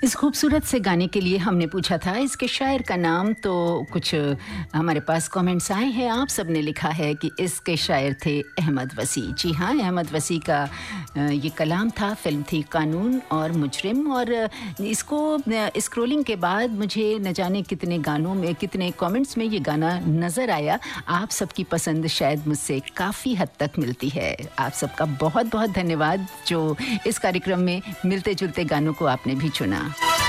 इस खूबसूरत से गाने के लिए हमने पूछा था इसके शायर का नाम, तो कुछ हमारे पास कमेंट्स आए हैं। आप सब ने लिखा है कि इसके शायर थे अहमद वसी। जी हाँ, अहमद वसी का ये कलाम था। फिल्म थी कानून और मुजरिम। और इसको स्क्रॉलिंग के बाद मुझे न जाने कितने गानों में, कितने कमेंट्स में ये गाना नज़र आया। आप सबकी पसंद शायद मुझसे काफ़ी हद तक मिलती है। आप सबका बहुत बहुत धन्यवाद जो इस कार्यक्रम में मिलते जुलते गानों को आपने भी चुना।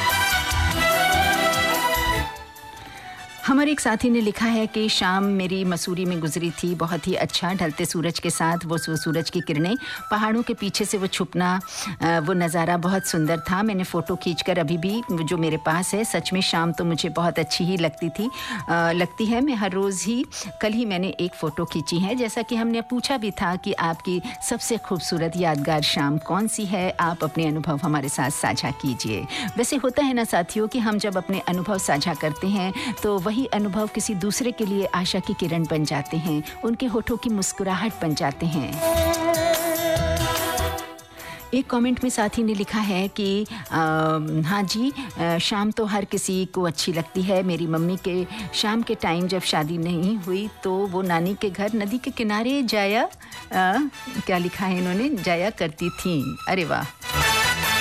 हमारे एक साथी ने लिखा है कि शाम मेरी मसूरी में गुजरी थी, बहुत ही अच्छा। ढलते सूरज के साथ वो सूरज की किरणें, पहाड़ों के पीछे से वो छुपना, वो नज़ारा बहुत सुंदर था। मैंने फ़ोटो खींचकर अभी भी जो मेरे पास है। सच में शाम तो मुझे बहुत अच्छी ही लगती है। मैं हर रोज़ ही, कल ही मैंने एक फ़ोटो खींची है। जैसा कि हमने पूछा भी था कि आपकी सबसे खूबसूरत यादगार शाम कौन सी है, आप अपने अनुभव हमारे साथ साझा कीजिए। वैसे होता है ना साथियों कि हम जब अपने अनुभव साझा करते हैं तो वही अनुभव किसी दूसरे के लिए आशा की किरण बन जाते हैं, उनके होठों की मुस्कुराहट बन जाते हैं। एक कमेंट में साथी ने लिखा है कि हाँ जी, शाम तो हर किसी को अच्छी लगती है। मेरी मम्मी के शाम के टाइम जब शादी नहीं हुई तो वो नानी के घर नदी के किनारे क्या लिखा है इन्होंने, जाया करती थी। अरे वाह,